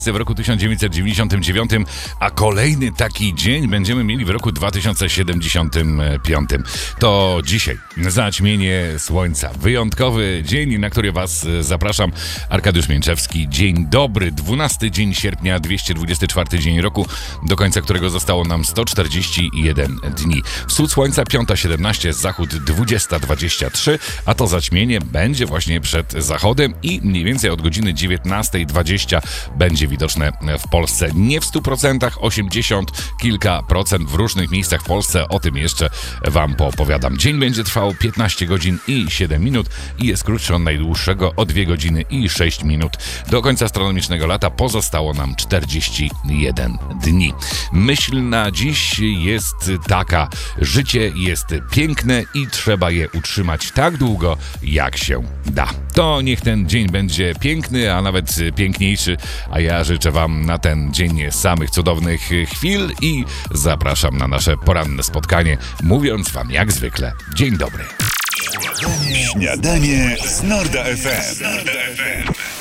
w roku 1999, a kolejny taki dzień będziemy mieli w roku 2075. To dzisiaj zaćmienie słońca. Wyjątkowy dzień, na który Was zapraszam. Arkadiusz Mięczewski. Dzień dobry. 12 dzień sierpnia, 224 dzień roku, do końca którego zostało nam 141 dni. Wschód słońca 5:17, zachód 20:23, a to zaćmienie będzie właśnie przed zachodem i mniej więcej od godziny 19:20 będzie widoczne w Polsce. Nie w 100%, 80 kilka procent w różnych miejscach w Polsce. O tym jeszcze Wam poopowiadam. Dzień będzie trwał 15 godzin i 7 minut i jest krótszy od najdłuższego o 2 godziny i 6 minut. Do końca astronomicznego lata pozostało nam 41 dni. Myśl na dziś jest taka: życie jest piękne i trzeba je utrzymać tak długo, jak się da. To niech ten dzień będzie piękny, a nawet piękniejszy, a ja życzę Wam na ten dzień samych cudownych chwil i zapraszam na nasze poranne spotkanie, mówiąc Wam jak zwykle dzień dobry. Śniadanie z Norda FM.